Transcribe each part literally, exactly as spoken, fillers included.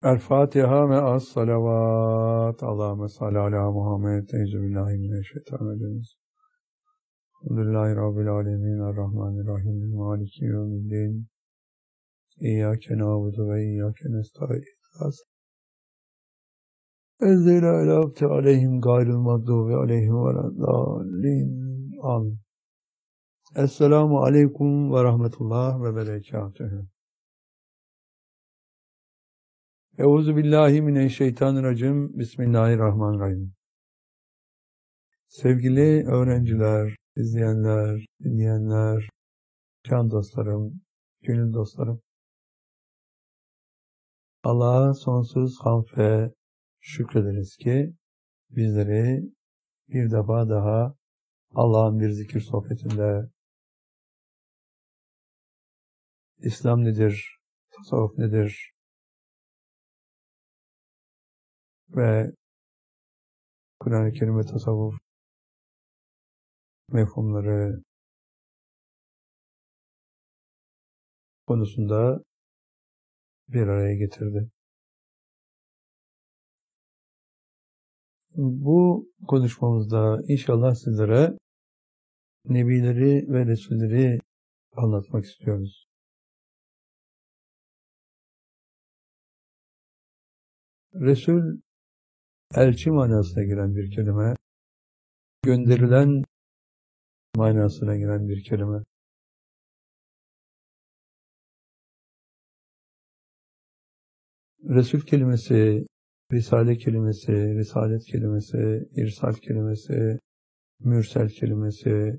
El Fatiha ve as salavat. Allahümme salli ala Muhammed. Euzubillahimineşşeytanirracim. Elhamdülillahi Rabbil alemin. Errahmanirrahim. Maliki yevmiddin. İyyâke na'budu ve iyyâke nestaîn. Ezzeyla elâbte aleyhim gayril mağdubi aleyhim veleddâllin. Amin. Esselamu aleyküm ve rahmetullah ve berekâtuhu. Euzubillahimineşşeytanirracim. Bismillahirrahmanirrahim. Sevgili öğrenciler, izleyenler, dinleyenler, can dostlarım, gönül dostlarım. Allah'a sonsuz hamd ve şükrederiz ki bizleri bir defa daha Allah'ın bir zikir sohbetinde İslam nedir, tasavvuf nedir ve Kur'an-ı Kerim ve tasavvuf mefhumları konusunda bir araya getirdi. Bu konuşmamızda inşallah sizlere Nebileri ve Resulleri anlatmak istiyoruz. Resul, elçi manasına giren bir kelime, gönderilen manasına giren bir kelime. Resul kelimesi, Risale kelimesi, Risalet kelimesi, İrsal kelimesi, Mürsel kelimesi,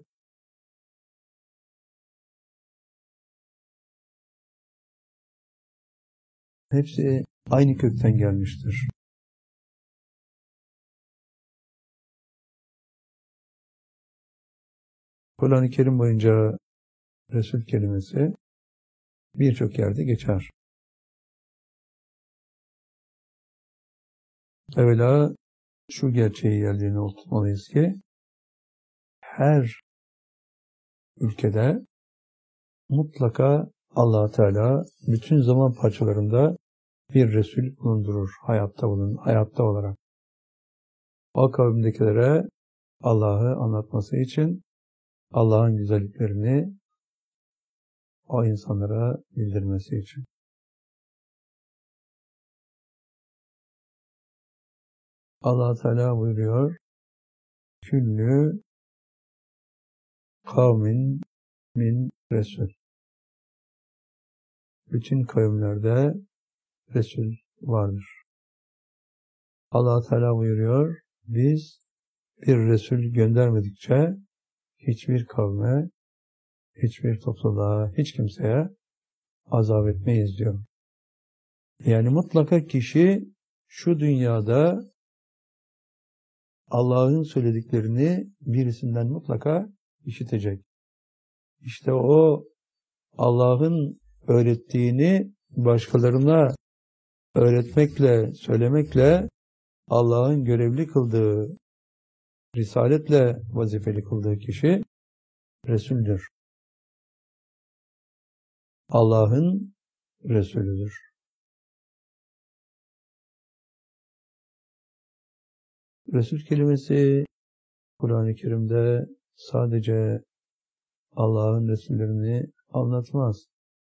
hepsi aynı kökten gelmiştir. Kur'an-ı Kerim boyunca Resul kelimesi birçok yerde geçer. Evvela şu gerçeği yerlerine oturtmalıyız ki her ülkede mutlaka Allah Teala bütün zaman parçalarında bir Resul bulundurur. Hayatta bulun, hayatta olarak. O kavimdekilere Allah'ı anlatması için Allah'ın güzelliklerini o insanlara bildirmesi için. Allah Teala buyuruyor: Küllü kavmin min Resul. Bütün kavimlerde Resul vardır. Allah Teala buyuruyor: Biz bir Resul göndermedikçe hiçbir kavme, hiçbir topluluğa, hiç kimseye azap etmeyiz diyor. Yani mutlaka kişi şu dünyada Allah'ın söylediklerini birisinden mutlaka işitecek. İşte o Allah'ın öğrettiğini başkalarına öğretmekle, söylemekle Allah'ın görevli kıldığı, risaletle vazifeli kıldığı kişi Resul'dür. Allah'ın Resulüdür. Resul kelimesi Kur'an-ı Kerim'de sadece Allah'ın Resullerini anlatmaz.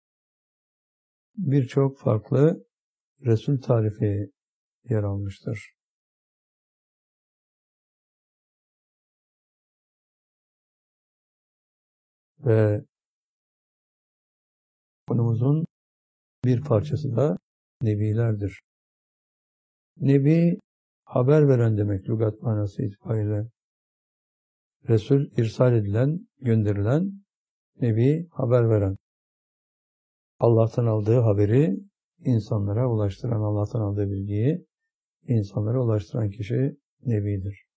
Birçok farklı Resul tarifi yer almıştır. Ve konumuzun bir parçası da Nebilerdir. Nebi, haber veren demek lügat manası itibariyle. Resul, irsal edilen, gönderilen, Nebi, haber veren. Allah'tan aldığı haberi insanlara ulaştıran, Allah'tan aldığı bilgiyi insanlara ulaştıran kişi Nebidir.